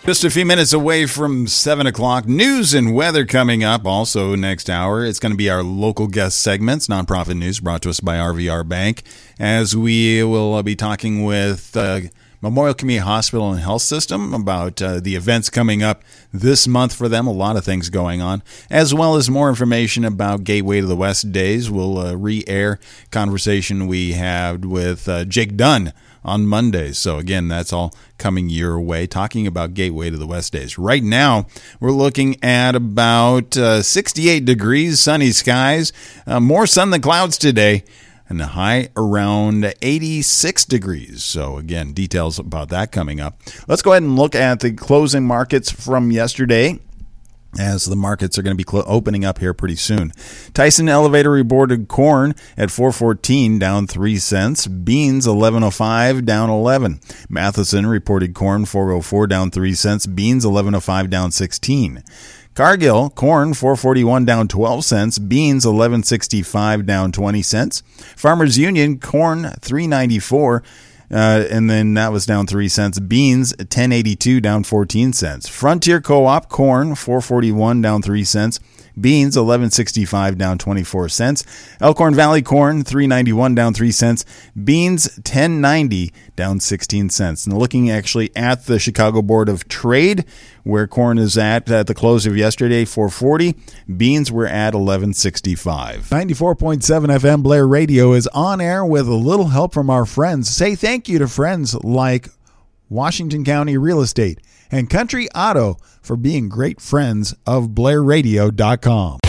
Just a few minutes away from 7 o'clock. News and weather coming up. Also next hour, it's going to be our local guest segments, nonprofit news brought to us by RVR Bank, as we will be talking with Memorial Community Hospital and Health System about the events coming up this month for them. A lot of things going on, as well as more information about Gateway to the West Days. We'll re-air conversation we had with Jake Dunn on Mondays. So again, that's all coming your way, talking about Gateway to the West Days. Right now, we're looking at about 68 degrees, sunny skies, more sun than clouds today, and the high around 86 degrees. So again, details about that coming up. Let's go ahead and look at the closing markets from yesterday, as the markets are going to be opening up here pretty soon. Tyson Elevator reported corn at $4.14, down 3 cents. Beans $11.05, down 11. Matheson reported corn $4.04, down 3 cents. Beans $11.05, down 16. Cargill, corn $4.41, down 12 cents. Beans $11.65, down 20 cents. Farmers Union, corn $3.94, and then that was down 3 cents. Beans $10.82, down 14 cents. Frontier Co-op, corn $4.41, down 3 cents. Beans $11.65, down 24 cents. Elkhorn Valley corn $3.91, down 3 cents. Beans $10.90, down 16 cents. And looking actually at the Chicago Board of Trade, where corn is at the close of yesterday, $4.40. Beans were at $11.65. 94.7 FM Blair Radio is on air with a little help from our friends. Say thank you to friends like Washington County Real Estate and Country Auto for being great friends of BlairRadio.com.